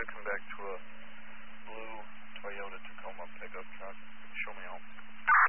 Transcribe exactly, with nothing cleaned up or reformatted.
should come back to a blue Toyota Tacoma pickup truck. Show me home.